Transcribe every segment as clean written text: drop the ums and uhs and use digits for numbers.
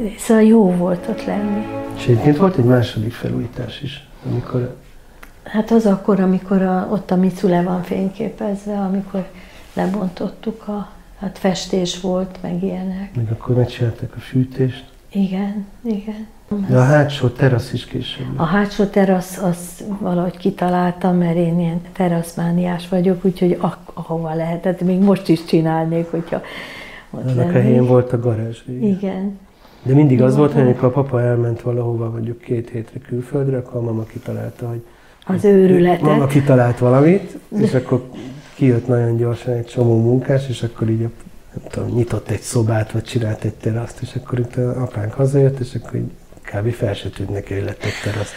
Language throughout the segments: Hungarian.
Szóval jó volt ott lenni. És egyébként volt egy második felújítás is, amikor... Hát az akkor, amikor ott a Micu le van fényképezve, amikor lebontottuk, hát festés volt, meg ilyenek. Meg akkor megcsinálták a fűtést. Igen, igen. De a hátsó terasz is később. A hátsó terasz, azt valahogy kitaláltam, mert én ilyen teraszmániás vagyok, úgyhogy ahova lehetett, még most is csinálnék, hogyha ott annak a helyén volt a garázs. Igen. De mindig az volt, hogy amikor a papa elment valahova, mondjuk 2 hétre külföldre, akkor a mama kitalálta, hogy az őrületet. Mama kitalált valamit, és akkor kijött nagyon gyorsan egy csomó munkás, és akkor így nem tudom, nyitott egy szobát, vagy csinált egy teraszt, és akkor itt a apánk hazajött, és akkor így kb. Fel se tűnt neki, hogy lett egy teraszt.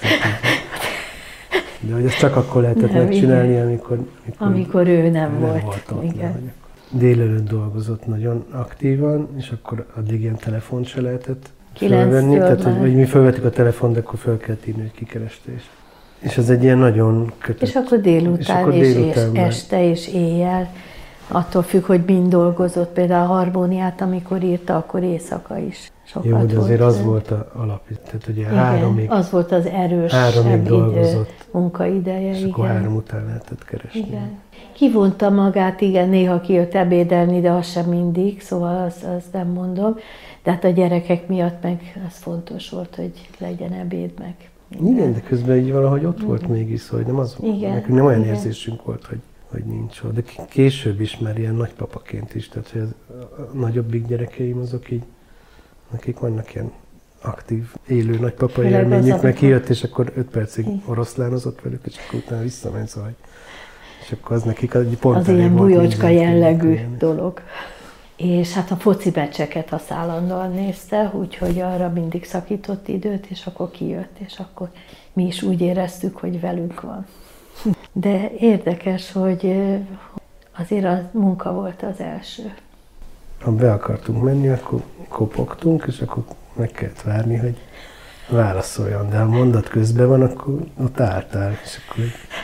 De hogy ezt csak akkor lehetett megcsinálni, amikor ő nem volt ott. Igen. Délelőtt dolgozott nagyon aktívan, és akkor addig ilyen telefont se lehetett felvenni. Tehát, hogy mi felvettük a telefont, de akkor fel kellett írni, hogy kikerestés. És ez egy ilyen nagyon kötött. És akkor délután, és este és éjjel. Attól függ, hogy mind dolgozott. Például a harmóniát, amikor írta, akkor éjszaka is. Sokat jó, de azért az volt a alap. Tehát ugye igen, az volt az erősebb munkaideje. És akkor 3 után lehetett keresni. Igen. Kivonta magát, igen, néha kijött ebédelni, de az sem mindig, szóval azt nem mondom. De hát a gyerekek miatt meg az fontos volt, hogy legyen ebéd meg. Igen, de közben így valahogy ott volt mégis, szóval nem az, nekünk nem olyan érzésünk volt, hogy nincs ott. De később is már ilyen nagypapaként is, tehát hogy a nagyobbik gyerekeim azok így, nekik vannak ilyen aktív, élő nagypapa élményük, meg kijött, és akkor 5 percig oroszlánozott velük, és akkor utána visszament, szóval. És akkor az nekik pont az ilyen bujocska jellegű dolog. És hát a foci meccseket azt állandóan nézte, úgyhogy arra mindig szakított időt, és akkor kijött, és akkor mi is úgy éreztük, hogy velünk van. De érdekes, hogy azért a munka volt az első. Ha be akartunk menni, akkor kopogtunk, és akkor meg kellett várni, hogy válaszoljon. De ha mondat közben van, akkor ott álltál, és akkor...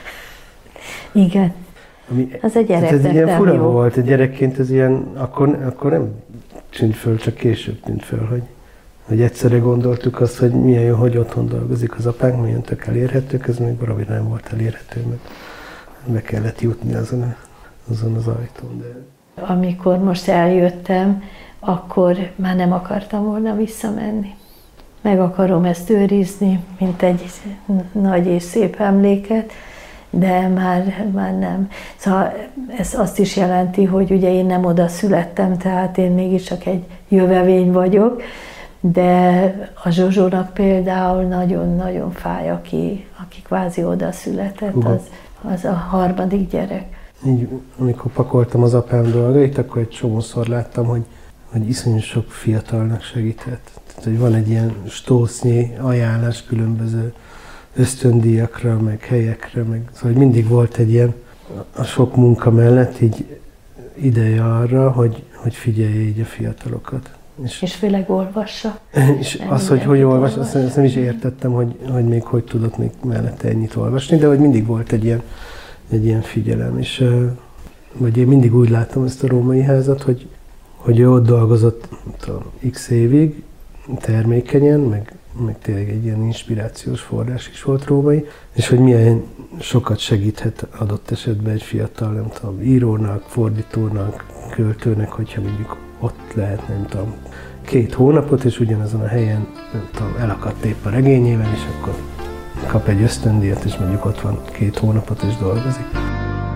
Igen. Az a gyereknek ez ilyen fura jó. volt, egy gyerekként ez ilyen, akkor nem tűnt föl, csak később tűnt föl, hogy egyszerre gondoltuk azt, hogy milyen jó, hogy otthon dolgozik az apánk, milyen tök elérhetők, ez még valami nem volt elérhető, mert be kellett jutni azon az ajtón. De... Amikor most eljöttem, akkor már nem akartam volna visszamenni. Meg akarom ezt őrizni, mint egy nagy és szép emléket, de már nem. Szóval ez azt is jelenti, hogy ugye én nem oda születtem, tehát én mégiscsak egy jövevény vagyok, de a Zsozsónak például nagyon-nagyon fáj, aki kvázi oda született, az a 3. gyerek. Így, amikor pakoltam az apám dolgait, akkor egy csomószor láttam, hogy iszonyú sok fiatalnak segített. Tehát, hogy van egy ilyen stósznyi ajánlás különböző ösztöndíjakra, meg helyekre, meg szóval mindig volt egy ilyen, a sok munka mellett így ideje arra, hogy figyelje így a fiatalokat. És főleg olvassa. És az, hogy olvas, azt nem is értettem, hogy még hogy tudott még mellette ennyit olvasni, de hogy mindig volt egy ilyen figyelem. És vagy én mindig úgy látom ezt a római házat, hogy ő ott dolgozott x évig, termékenyen, meg tényleg egy ilyen inspirációs forrás is volt római, és hogy milyen sokat segíthet adott esetben egy fiatal, nem tudom, írónak, fordítónak, költőnek, hogyha mondjuk ott lehet, nem tudom, 2 hónapot, és ugyanazon a helyen, nem tudom, elakadt épp a regényével, és akkor kap egy ösztöndíjat, és mondjuk ott van 2 hónapot, és dolgozik.